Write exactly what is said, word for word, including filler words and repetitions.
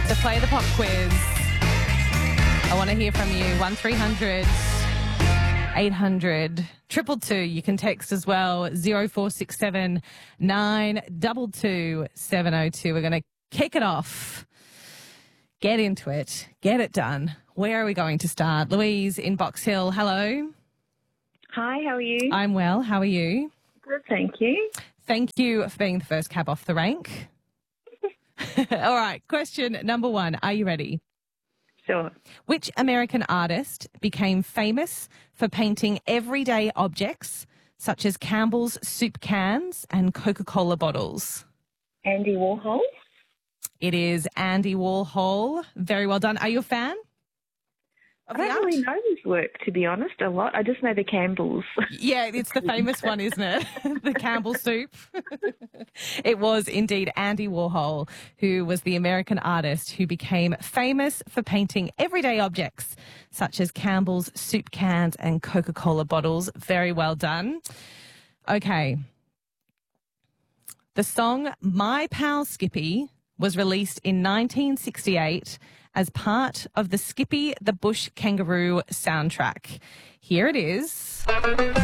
to play the pop quiz. I want to hear from you. one three hundred eight hundred two two two. You can text as well. zero four six seven nine two two seven zero two. We're going to kick it off. Get into it. Get it done. Where are we going to start? Louise in Box Hill. Hello. Hi, how are you? I'm well. How are you? Good, thank you. Thank you for being the first cab off the rank. All right. Question number one. Are you ready? Sure. Which American artist became famous for painting everyday objects such as Campbell's soup cans and Coca-Cola bottles? Andy Warhol? It is Andy Warhol. Very well done. Are you a fan of I the don't art? really know his work, to be honest, a lot. I just know the Campbells. Yeah, it's the famous one, isn't it? The Campbell soup. It was indeed Andy Warhol, who was the American artist who became famous for painting everyday objects such as Campbell's soup cans and Coca-Cola bottles. Very well done. Okay. The song My Pal Skippy was released in nineteen sixty-eight as part of the Skippy the Bush Kangaroo soundtrack. Here it is.